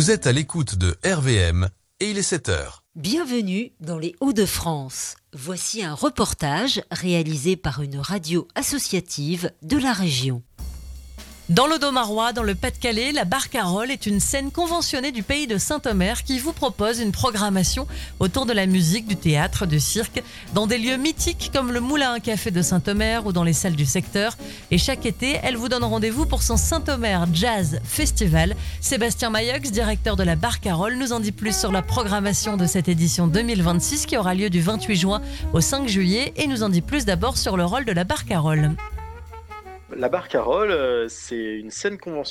Vous êtes à l'écoute de RVM et il est 7h. Bienvenue dans les Hauts-de-France. Voici un reportage réalisé par une radio associative de la région. Dans l'Audomarois, dans le Pas-de-Calais, la Barcarolle est une scène conventionnée du pays de Saint-Omer qui vous propose une programmation autour de la musique, du théâtre, du cirque, dans des lieux mythiques comme le Moulin à Café de Saint-Omer ou dans les salles du secteur. Et chaque été, elle vous donne rendez-vous pour son Saint-Omer Jazz Festival. Sébastien Mailloux, directeur de la Barcarolle, nous en dit plus sur la programmation de cette édition 2026 qui aura lieu du 28 juin au 5 juillet et nous en dit plus d'abord sur le rôle de la Barcarolle. La Barcarolle, c'est une scène conventionnelle